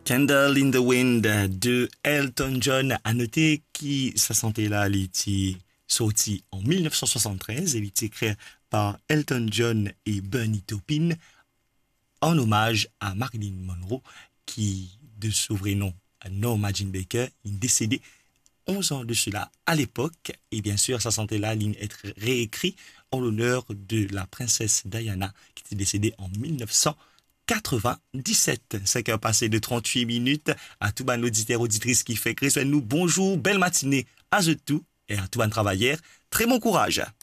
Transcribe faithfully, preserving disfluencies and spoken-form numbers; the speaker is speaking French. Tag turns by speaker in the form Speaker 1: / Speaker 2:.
Speaker 1: Candle in the Wind de Elton John. À noter qui sa santé là, il était sorti en mille neuf cent soixante-treize. Il était créé par Elton John et Bernie Taupin en hommage à Marilyn Monroe qui, de son vrai nom, Norma Jean Baker, est décédée onze ans de cela à l'époque. Et bien sûr, sa santé là, il est réécrit en l'honneur de la princesse Diana qui était décédée en mille neuf cent quatre-vingt-dix-sept. cinq heures passées de trente-huit minutes. À tout ban auditeur, auditrice qui fait créer nous bonjour, belle matinée à eux tout et à tout ban travailleur. Très bon courage.